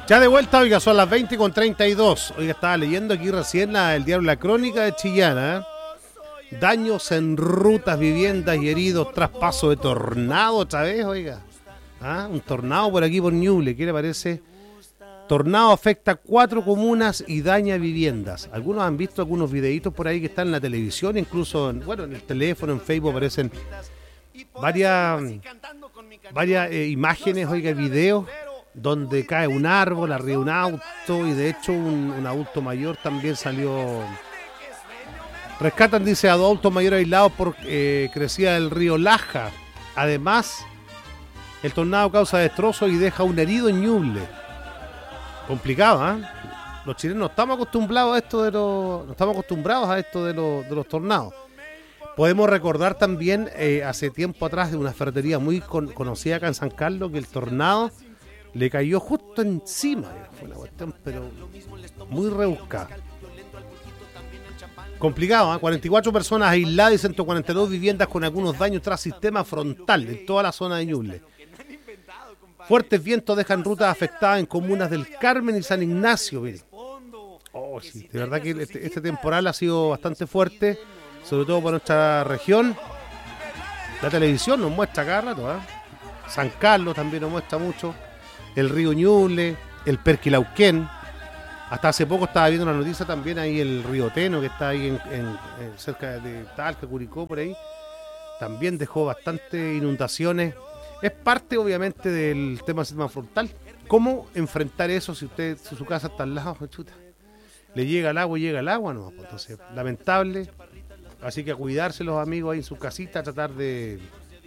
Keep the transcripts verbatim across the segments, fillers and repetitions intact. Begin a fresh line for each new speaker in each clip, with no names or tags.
Ya de vuelta, oiga, son las veinte con treinta y dos. Oiga, estaba leyendo aquí recién la, el diario La Crónica de Chillana. ¿eh? Daños en rutas, viviendas y heridos tras paso de tornado otra vez, oiga. ¿Ah? Un tornado por aquí por Ñuble, ¿qué le parece? Tornado afecta a cuatro comunas y daña viviendas. Algunos han visto algunos videitos por ahí que están en la televisión, incluso en, bueno, en el teléfono, en Facebook aparecen varias, varias eh, imágenes, oiga, videos donde cae un árbol, arriba un auto y de hecho un, un adulto mayor también salió. Rescatan, dice, a dos adultos mayores aislados por eh, crecida del río Laja. Además, el tornado causa destrozos y deja un herido en Ñuble. Complicado, ¿eh? Los chilenos no estamos acostumbrados a esto de los, no estamos acostumbrados a esto de los, de los tornados. Podemos recordar también eh, hace tiempo atrás de una ferretería muy con, conocida acá en San Carlos que el tornado le cayó justo encima. Fue una cuestión, pero muy rebuscada. Complicado, ¿eh? cuarenta y cuatro personas aisladas y ciento cuarenta y dos viviendas con algunos daños tras sistema frontal en toda la zona de Ñuble. Fuertes vientos dejan rutas afectadas en comunas del Carmen y San Ignacio. Mire. Oh, sí, de verdad que este, este temporal ha sido bastante fuerte, sobre todo para nuestra región. La televisión nos muestra cada rato, ¿eh? San Carlos también nos muestra mucho. El río Ñuble, el Perquilauquén. Hasta hace poco estaba viendo una noticia también ahí el río Teno, que está ahí en, en, en cerca de Talca, Curicó, por ahí. También dejó bastante inundaciones. Es parte, obviamente, del tema del sistema frontal. ¿Cómo enfrentar eso si usted, si su casa está al lado? Chuta, le llega el agua y llega el agua, no. Entonces, lamentable. Así que a cuidarse los amigos ahí en su casita, a tratar de,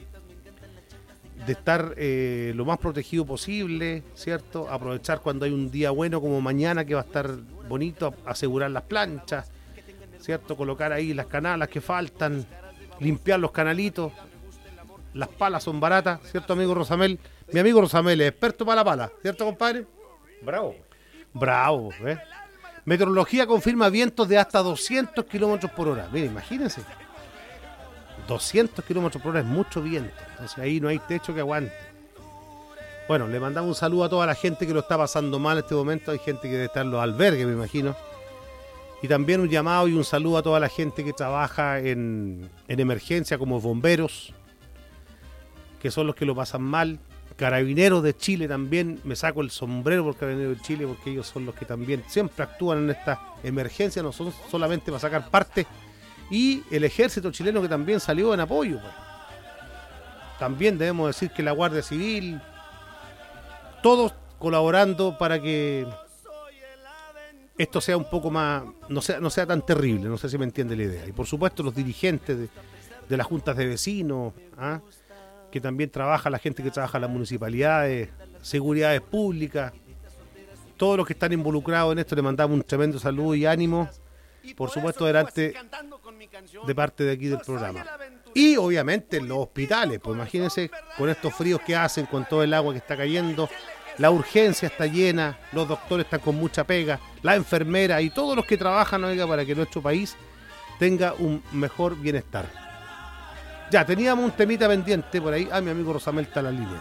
de estar eh, lo más protegido posible, ¿cierto? Aprovechar cuando hay un día bueno como mañana, que va a estar bonito, asegurar las planchas, ¿cierto? Colocar ahí las canalas que faltan, limpiar los canalitos. Las palas son baratas, ¿cierto, amigo Rosamel? Mi amigo Rosamel es experto para la pala, ¿cierto, compadre?
Bravo.
Bravo, ¿eh? Meteorología confirma vientos de hasta doscientos kilómetros por hora. Mira, imagínense. doscientos kilómetros por hora es mucho viento. Entonces ahí no hay techo que aguante. Bueno, le mandamos un saludo a toda la gente que lo está pasando mal en este momento. Hay gente que debe estar en los albergues, me imagino. Y también un llamado y un saludo a toda la gente que trabaja en, en emergencia, como bomberos, que son los que lo pasan mal. Carabineros de Chile también, me saco el sombrero por Carabineros de Chile, porque ellos son los que también siempre actúan en esta emergencia, no son solamente para sacar parte. Y el ejército chileno, que también salió en apoyo, pues. También debemos decir que la Guardia Civil, todos colaborando para que esto sea un poco más, no sea, no sea tan terrible, no sé si me entiende la idea. Y por supuesto los dirigentes de, de las juntas de vecinos, ¿ah? que también trabaja, la gente que trabaja en las municipalidades, seguridades públicas, todos los que están involucrados en esto, le mandamos un tremendo saludo y ánimo, por supuesto, delante de parte de aquí del programa. Y obviamente en los hospitales, pues imagínense con estos fríos que hacen, con todo el agua que está cayendo, la urgencia está llena, los doctores están con mucha pega, la enfermera y todos los que trabajan, oiga, para que nuestro país tenga un mejor bienestar. Ya, teníamos un temita pendiente por ahí. Ah, mi amigo Rosamel está en la línea.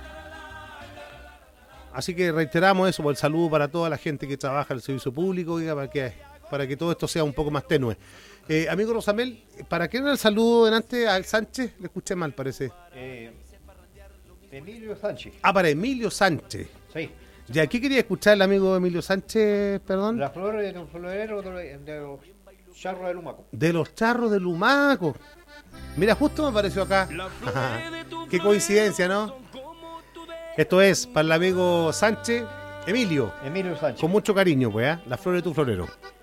Así que reiteramos eso, por el saludo para toda la gente que trabaja en el servicio público, oiga, para que, para que todo esto sea un poco más tenue. Eh, amigo Rosamel, ¿para qué era el saludo delante al Sánchez? Le escuché mal, parece.
Eh, Emilio Sánchez.
Ah, para Emilio Sánchez.
Sí.
¿Ya qué quería escuchar el amigo Emilio Sánchez, perdón?
Las flores de los floreros de, de los charros de Lumaco.
De los charros de Lumaco. Mira, justo me apareció acá. Qué coincidencia, ¿no? Esto es para el amigo Sánchez, Emilio.
Emilio Sánchez.
Con mucho cariño, pues, ¿eh? Las flores de tu florero.